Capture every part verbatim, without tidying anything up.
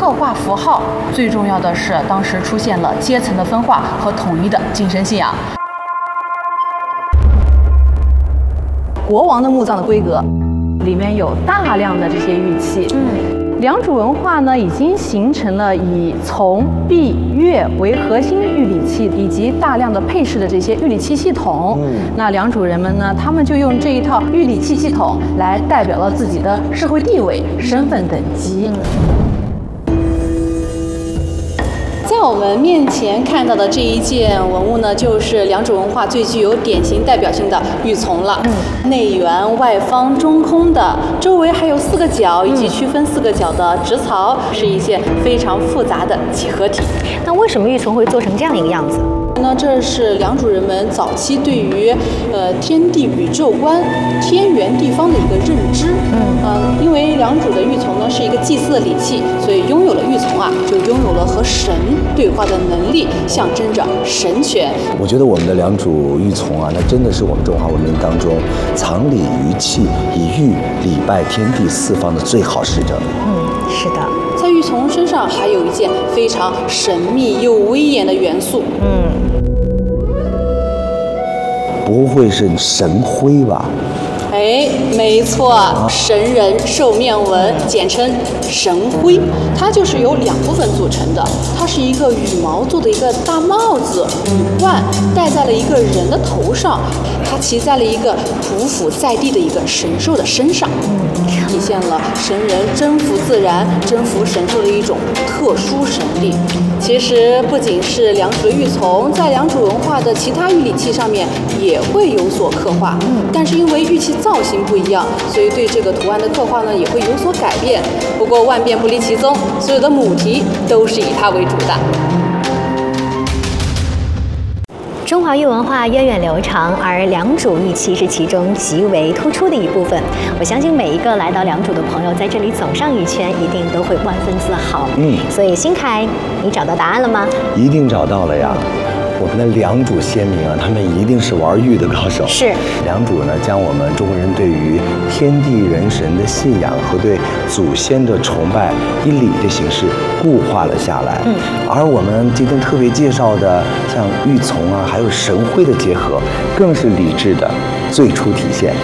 刻画符号，最重要的是当时出现了阶层的分化和统一的精神信仰。国王的墓葬的规格里面有大量的这些玉器。嗯，良渚文化呢已经形成了以从、璧、钺为核心玉礼器，以及大量的配饰的这些玉礼器系统。嗯，那良渚人们呢，他们就用这一套玉礼器系统来代表了自己的社会地位、身份等级。嗯，在我们面前看到的这一件文物呢，就是良渚文化最具有典型代表性的玉琮了。嗯，内圆、外方、中空的，周围还有四个角，以及区分四个角的直槽，是一件非常复杂的几何体。 那为什么玉琮会做成这样一个样子？ 那这是良渚人们早期对于呃天地宇宙观、天圆地方的一个认知。嗯，呃，因为良渚的玉琮呢是一个祭祀的礼器，所以拥有了玉琮啊，就拥有了和神对话的能力，象征着神权。 我觉得我们的良渚玉琮啊，那真的是我们中华文明当中藏礼于器，以玉礼拜天地四方的最好使者。 嗯，是的。 在玉琮身上还有一件非常神秘又威严的元素。嗯。 不会是神徽吧？ 哎，没错，神人兽面纹，简称神徽，它就是由两部分组成的。它是一个羽毛做的一个大帽子，羽冠戴在了一个人的头上，它骑在了一个匍匐在地的一个神兽的身上，体现了神人征服自然、征服神兽的一种特殊神力。其实不仅是良渚的玉琮，在良渚文化的其他玉礼器上面也会有所刻画，但是因为玉器造型不一样，所以对这个图案的刻画呢也会有所改变。不过万变不离其宗，所有的母题都是以它为主的。 中华玉文化源远流长，而良渚玉器是其中极为突出的一部分。我相信每一个来到良渚的朋友，在这里走上一圈，一定都会万分自豪。嗯，所以新凯，你找到答案了吗？ 一定找到了呀。我们的良渚先民啊，他们一定是玩玉的高手。 是良渚呢，将我们中国人对于天地人神的信仰和对祖先的崇拜，以礼的形式固化了下来。嗯，而我们今天特别介绍的像玉琮啊，还有神徽的结合，更是礼制的最初体现。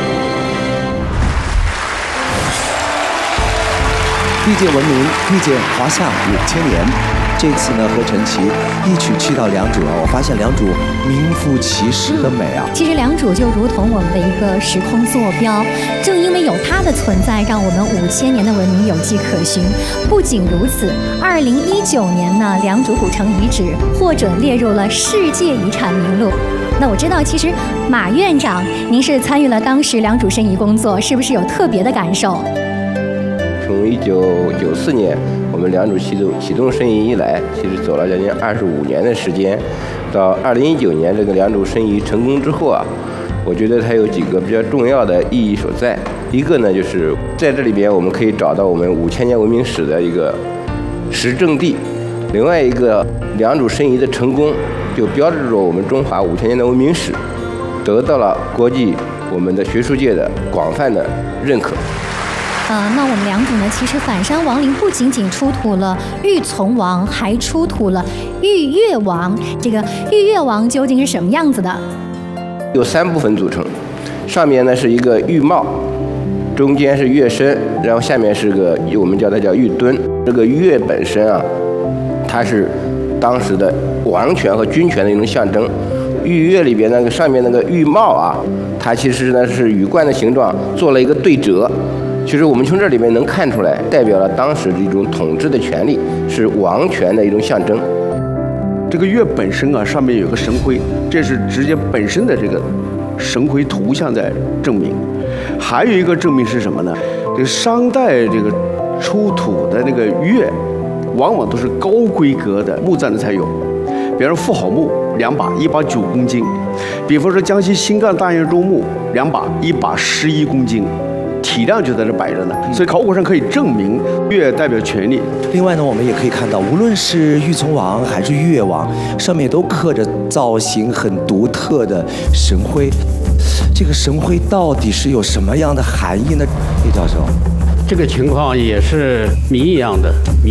遇见文明，遇见华夏五千年。这次呢，和陈琦一起去到良渚啊，我发现良渚名副其实的美啊。 其实良渚就如同我们的一个时空坐标，正因为有它的存在，让我们五千年的文明有迹可循。不仅如此，二零一九年呢，良渚古城遗址获准列入了世界遗产名录。那我知道，其实马院长，您是参与了当时良渚申遗工作，是不是有特别的感受？ 从一九九四年我们良渚启动启动申遗以来，其实走了将近二十五年的时间。到二零一九年这个良渚申遗成功之后啊，我觉得它有几个比较重要的意义所在。一个呢，就是在这里边我们可以找到我们五千年文明史的一个实证地；另外一个，良渚申遗的成功，就标志着我们中华五千年的文明史得到了国际我们的学术界的广泛的认可。 呃，那我们良渚呢，其实反山王陵不仅仅出土了玉琮王，还出土了玉钺王。这个玉钺王究竟是什么样子的？ 由三部分组成，上面呢是一个玉帽，中间是月身，然后下面是个我们叫它叫玉墩。这个月本身啊，它是当时的王权和君权的一种象征。玉钺里边那个上面那个玉帽啊，它其实呢是羽冠的形状做了一个对折。其实我们从这里面能看出来，代表了当时的一种统治的权利，是王权的一种象征。 这个钺本身啊，上面有个神徽，这是直接本身的这个神徽图像在证明。还有一个证明是什么呢？这个商代这个出土的那个钺，往往都是高规格的木栈的才有。比方说妇好墓两把，一把九公斤；比方说江西新干大堰州墓两把，一把十一公斤。体量就在这摆着呢，所以考古上可以证明钺代表权力。 另外呢，我们也可以看到，无论是玉琮王还是钺王，上面都刻着造型很独特的神徽。这个神徽到底是有什么样的含义呢？叶教授， 这个情况也是谜一样的。